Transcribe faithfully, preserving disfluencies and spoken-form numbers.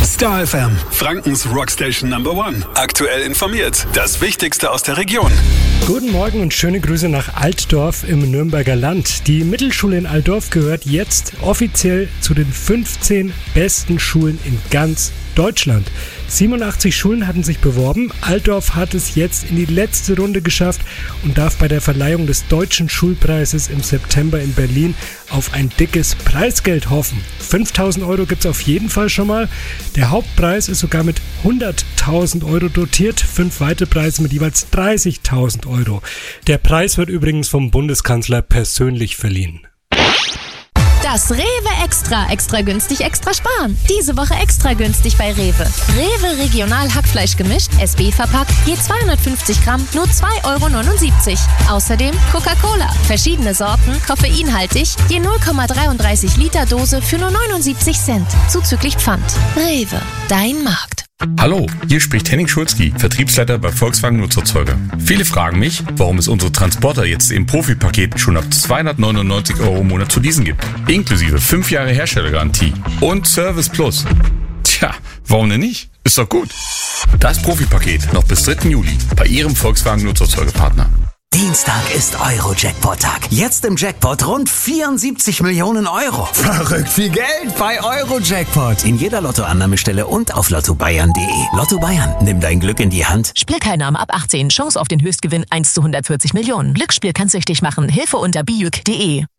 Star F M, Frankens Rockstation Number One. Aktuell informiert. Das Wichtigste aus der Region. Guten Morgen und schöne Grüße nach Altdorf im Nürnberger Land. Die Mittelschule in Altdorf gehört jetzt offiziell zu den fünfzehn besten Schulen in ganz Deutschland. siebenundachtzig Schulen hatten sich beworben. Altdorf hat es jetzt in die letzte Runde geschafft und darf bei der Verleihung des Deutschen Schulpreises im September in Berlin auf ein dickes Preisgeld hoffen. fünftausend Euro gibt es auf jeden Fall schon mal. Der Hauptpreis ist sogar mit hunderttausend Euro dotiert. Fünf weitere Preise mit jeweils dreißigtausend Euro. Der Preis wird übrigens vom Bundeskanzler persönlich verliehen. Das Rewe Extra. Extra günstig, extra sparen. Diese Woche extra günstig bei Rewe. Rewe Regional Hackfleisch gemischt, S B verpackt, je zweihundertfünfzig Gramm, nur zwei Euro neunundsiebzig. Außerdem Coca-Cola. Verschiedene Sorten, koffeinhaltig, je null Komma dreiunddreißig Liter Dose für nur neunundsiebzig Cent. Zuzüglich Pfand. Rewe, dein Markt. Hallo, hier spricht Henning Schulzki, Vertriebsleiter bei Volkswagen Nutzerzeuger. Viele fragen mich, warum es unsere Transporter jetzt im Profipaket schon ab zweihundertneunundneunzig Euro im Monat zu leasen gibt. Inklusive fünf Jahre Herstellergarantie und Service Plus. Tja, warum denn nicht? Ist doch gut. Das Profipaket noch bis dritten Juli bei Ihrem Volkswagen Nutzerzeugerpartner. Dienstag ist Euro-Jackpot-Tag. Jetzt im Jackpot rund vierundsiebzig Millionen Euro. Verrückt viel Geld bei Euro-Jackpot. In jeder Lottoannahmestelle und auf lotto bayern punkt de. Lotto Bayern, nimm dein Glück in die Hand. Spielteilnahme ab achtzehn. Chance auf den Höchstgewinn eins zu hundertvierzig Millionen. Glücksspiel kann süchtig machen. Hilfe unter bijuk punkt de.